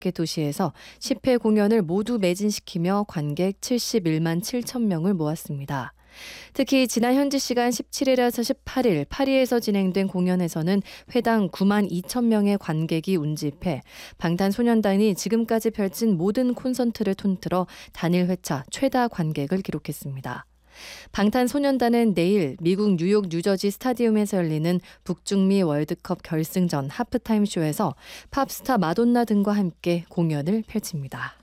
7개 도시에서 10회 공연을 모두 매진시키며 관객 71만 7천 명을 모았습니다. 특히 지난 현지 시간 17일에서 18일 파리에서 진행된 공연에서는 회당 9만 2천 명의 관객이 운집해 방탄소년단이 지금까지 펼친 모든 콘서트를 통틀어 단일 회차 최다 관객을 기록했습니다. 방탄소년단은 내일 미국 뉴욕 뉴저지 스타디움에서 열리는 북중미 월드컵 결승전 하프타임 쇼에서 팝스타 마돈나 등과 함께 공연을 펼칩니다.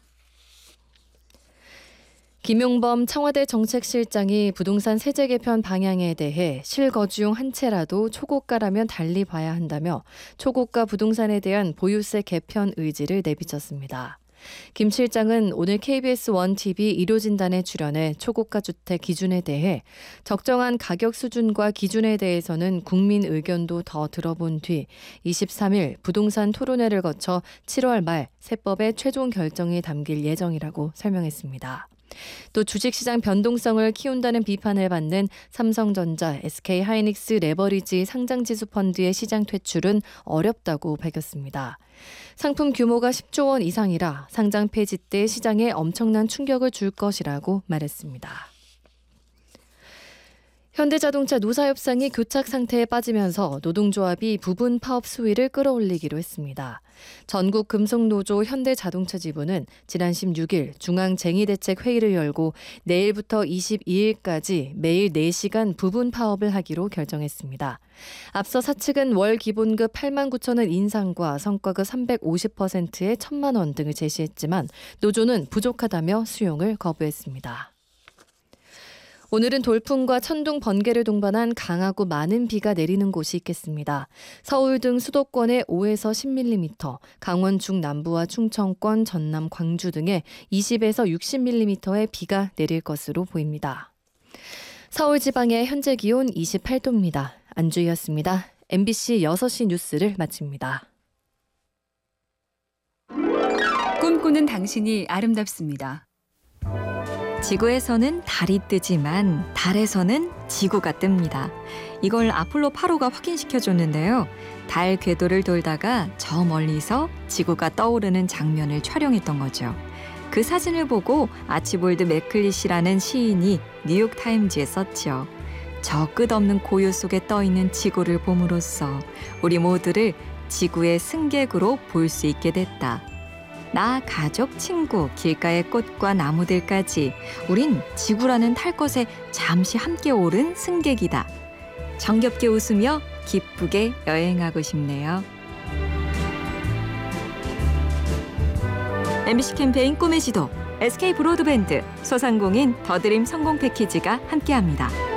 김용범 청와대 정책실장이 부동산 세제 개편 방향에 대해 실거주용 한 채라도 초고가라면 달리 봐야 한다며 초고가 부동산에 대한 보유세 개편 의지를 내비쳤습니다. 김 실장은 오늘 KBS 1TV 일요진단에 출연해 초고가 주택 기준에 대해 적정한 가격 수준과 기준에 대해서는 국민 의견도 더 들어본 뒤 23일 부동산 토론회를 거쳐 7월 말 세법의 최종 결정이 담길 예정이라고 설명했습니다. 또 주식시장 변동성을 키운다는 비판을 받는 삼성전자, SK하이닉스 레버리지 상장지수 펀드의 시장 퇴출은 어렵다고 밝혔습니다. 상품 규모가 10조 원 이상이라 상장 폐지 때 시장에 엄청난 충격을 줄 것이라고 말했습니다. 현대자동차 노사협상이 교착 상태에 빠지면서 노동조합이 부분 파업 수위를 끌어올리기로 했습니다. 전국금속노조 현대자동차 지부는 지난 16일 중앙쟁의대책회의를 열고 내일부터 22일까지 매일 4시간 부분 파업을 하기로 결정했습니다. 앞서 사측은 월 기본급 8만 9천 원 인상과 성과급 350%의 1,000만 원 등을 제시했지만 노조는 부족하다며 수용을 거부했습니다. 오늘은 돌풍과 천둥, 번개를 동반한 강하고 많은 비가 내리는 곳이 있겠습니다. 서울 등 수도권에 5에서 10mm, 강원 중남부와 충청권, 전남, 광주 등에 20에서 60mm의 비가 내릴 것으로 보입니다. 서울 지방의 현재 기온 28도입니다. 안주희였습니다. MBC 6시 뉴스를 마칩니다. 꿈꾸는 당신이 아름답습니다. 지구에서는 달이 뜨지만 달에서는 지구가 뜹니다. 이걸 아폴로 8호가 확인시켜줬는데요. 달 궤도를 돌다가 저 멀리서 지구가 떠오르는 장면을 촬영했던 거죠. 그 사진을 보고 아치볼드 매클릿이라는 시인이 뉴욕타임즈에 썼죠. 저 끝없는 고요 속에 떠있는 지구를 봄으로써 우리 모두를 지구의 승객으로 볼 수 있게 됐다. 나, 가족, 친구, 길가의 꽃과 나무들까지 우린 지구라는 탈 것에 잠시 함께 오른 승객이다. 정겹게 웃으며 기쁘게 여행하고 싶네요. MBC 캠페인 꿈의 지도, SK 브로드밴드, 소상공인 더드림 성공 패키지가 함께합니다.